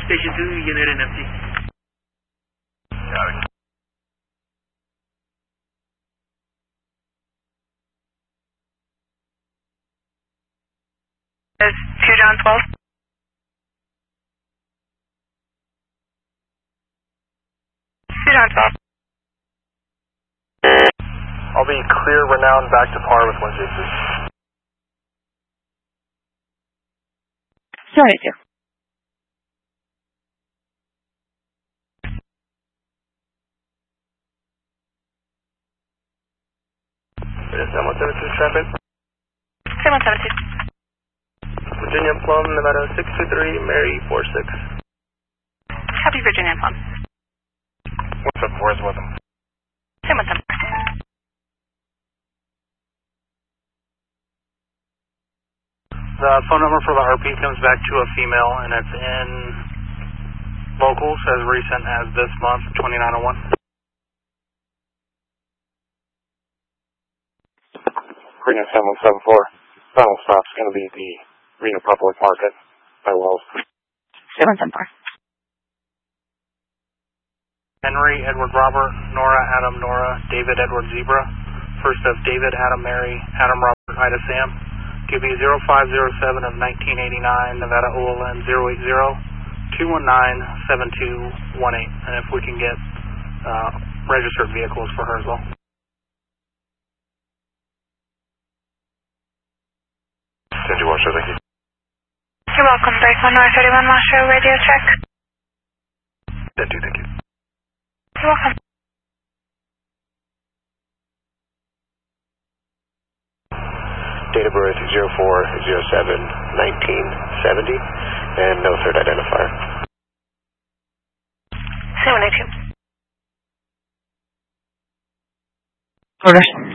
Station 2, unit and empty. Got it. Is 2 John 12? John 12. I'll be clear, Renown, back to par with 1J3. Sorry, sir. It is 7172 traffic. 7172. Virginia Plum, Nevada 623, Mary 46. Copy, Virginia Plum. What's up, where's with them? 7172. The phone number for the RP comes back to a female, and it's in locals as recent as this month, 2901. Reno 7174. Final stop's going to be the Reno Public Market by Wells. 7174. Henry, Edward, Robert, Nora, Adam, Nora, David, Edward, Zebra. First of David, Adam, Mary, Adam, Robert, Ida, Sam. QB 0507 of 1989, Nevada OLN 080-219-7218. And if we can get registered vehicles for her as well. Cindy Washer, thank you. You're welcome. Break 1931 Washer, radio check. Thank you. You're welcome. Date of birth 0407-1970, and no third identifier. 782. Order.